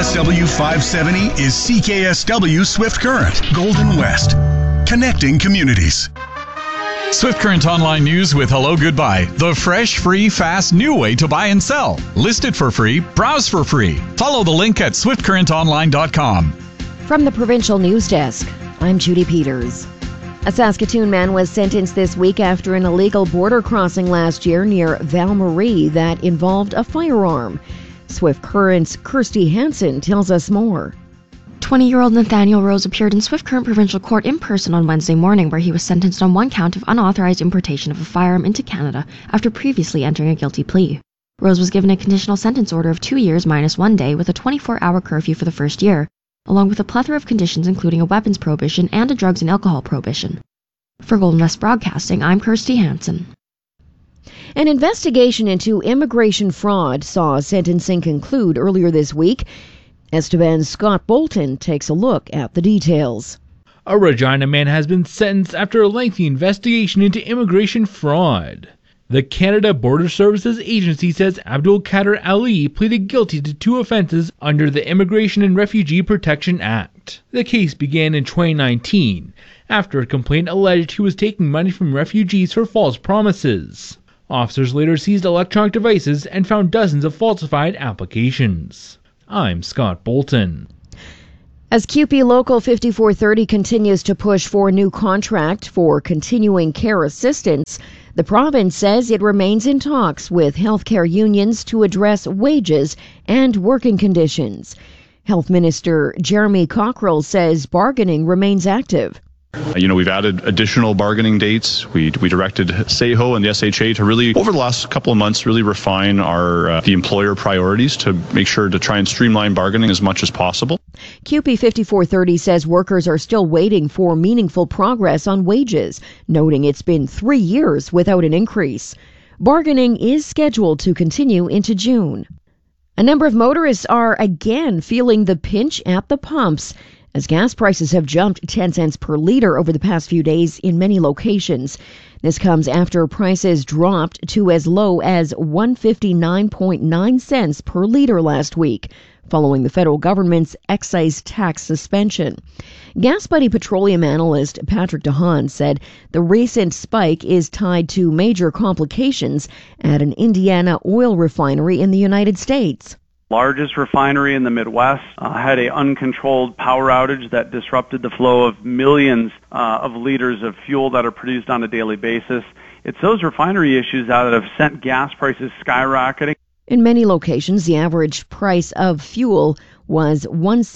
CKSW 570 is CKSW Swift Current, Golden West, connecting communities. Swift Current Online News with Hello Goodbye. The fresh, free, fast, new way to buy and sell. List it for free, browse for free. Follow the link at swiftcurrentonline.com. From the Provincial News Desk, I'm Judy Peters. A Saskatoon man was sentenced this week after an illegal border crossing last year near Val-Marie that involved a firearm. Swift Current's Kirsty Hansen tells us more. 20-year-old Nathaniel Rose appeared in Swift Current Provincial Court in person on Wednesday morning, where he was sentenced on one count of unauthorized importation of a firearm into Canada after previously entering a guilty plea. Rose was given a conditional sentence order of 2 years minus 1 day with a 24-hour curfew for the first year, along with a plethora of conditions including a weapons prohibition and a drugs and alcohol prohibition. For Golden West Broadcasting, I'm Kirsty Hansen. An investigation into immigration fraud saw sentencing conclude earlier this week. Esteban Scott Bolton takes a look at the details. A Regina man has been sentenced after a lengthy investigation into immigration fraud. The Canada Border Services Agency says Abdul Kader Ali pleaded guilty to 2 offenses under the Immigration and Refugee Protection Act. The case began in 2019 after a complaint alleged he was taking money from refugees for false promises. Officers later seized electronic devices and found dozens of falsified applications. I'm Scott Bolton. As CUPE Local 5430 continues to push for a new contract for continuing care assistance, the province says it remains in talks with healthcare unions to address wages and working conditions. Health Minister Jeremy Cockrell says bargaining remains active. We've added additional bargaining dates. We directed SAHO and the SHA to really, over the last couple of months, really refine the employer priorities to make sure to try and streamline bargaining as much as possible. CUPE 5430 says workers are still waiting for meaningful progress on wages, noting it's been 3 years without an increase. Bargaining is scheduled to continue into June. A number of motorists are again feeling the pinch at the pumps, as gas prices have jumped 10 cents per liter over the past few days in many locations. This comes after prices dropped to as low as 159.9 cents per liter last week, following the federal government's excise tax suspension. Gas Buddy petroleum analyst Patrick DeHaan said the recent spike is tied to major complications at an Indiana oil refinery in the United States. Largest refinery in the Midwest had an uncontrolled power outage that disrupted the flow of millions of liters of fuel that are produced on a daily basis. It's those refinery issues that have sent gas prices skyrocketing. In many locations, the average price of fuel was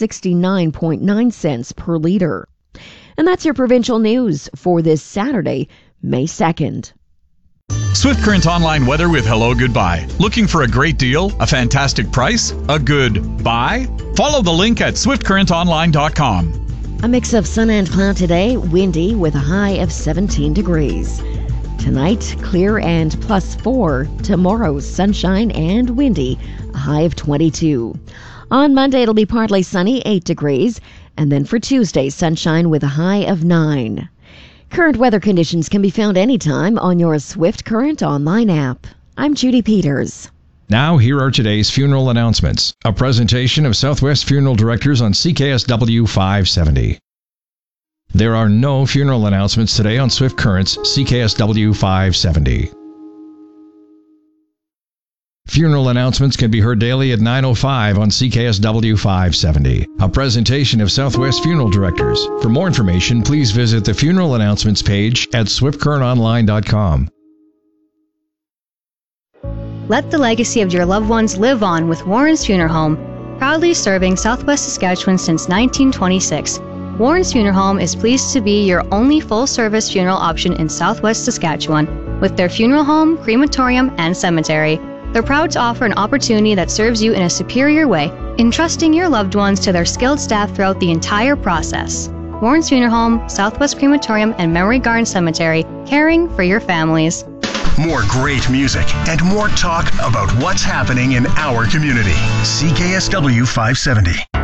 169.9 cents per liter. And that's your provincial news for this Saturday, May 2nd. Swift Current Online weather with Hello Goodbye. Looking for a great deal, a fantastic price, a good buy? Follow the link at swiftcurrentonline.com. A mix of sun and cloud today, windy with a high of 17 degrees. Tonight, clear and +4. Tomorrow, sunshine and windy, a high of 22. On Monday, it'll be partly sunny, 8 degrees. And then for Tuesday, sunshine with a high of 9. Current weather conditions can be found anytime on your Swift Current Online app. I'm Judy Peters. Now, here are today's funeral announcements. A presentation of Southwest Funeral Directors on CKSW 570. There are no funeral announcements today on Swift Current's CKSW 570. Funeral announcements can be heard daily at 9:05 on CKSW 570. A presentation of Southwest Funeral Directors. For more information, please visit the funeral announcements page at swiftcurrentonline.com. Let the legacy of your loved ones live on with Warren's Funeral Home, proudly serving Southwest Saskatchewan since 1926. Warren's Funeral Home is pleased to be your only full-service funeral option in Southwest Saskatchewan, with their funeral home, crematorium, and cemetery. They're proud to offer an opportunity that serves you in a superior way, entrusting your loved ones to their skilled staff throughout the entire process. Warren's Funeral Home, Southwest Crematorium, and Memory Garden Cemetery, caring for your families. More great music and more talk about what's happening in our community. CKSW 570.